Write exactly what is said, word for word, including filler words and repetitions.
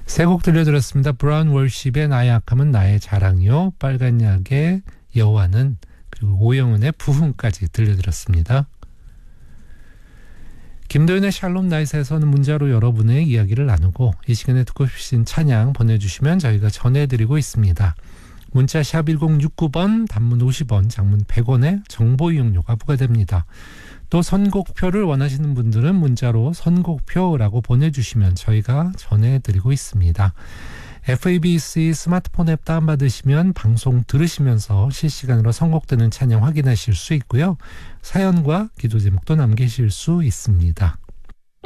세 곡 들려드렸습니다. 브라운 월십의 나의 약함은 나의 자랑이요, 빨간 약의 여호와는, 그리고 오영은의 부흥까지 들려드렸습니다. 김도윤의 샬롬 나잇에서는 문자로 여러분의 이야기를 나누고 이 시간에 듣고 싶으신 찬양 보내주시면 저희가 전해드리고 있습니다. 문자 샵 일공육구 번, 단문 오십 원, 장문 백 원의 정보 이용료가 부과됩니다. 또 선곡표를 원하시는 분들은 문자로 선곡표라고 보내주시면 저희가 전해드리고 있습니다. 에프에이비씨 스마트폰 앱 다운받으시면 방송 들으시면서 실시간으로 선곡되는 찬양 확인하실 수 있고요. 사연과 기도 제목도 남기실 수 있습니다.